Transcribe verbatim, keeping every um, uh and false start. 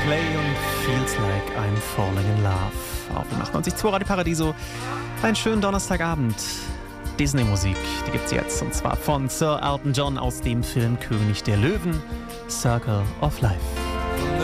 Clay und Feels Like I'm Falling in Love. Auf dem achtundneunzig Komma zwei Radio Paradiso. Einen schönen Donnerstagabend. Disney-Musik, die gibt's jetzt. Und zwar von Sir Elton John aus dem Film König der Löwen, Circle of Life.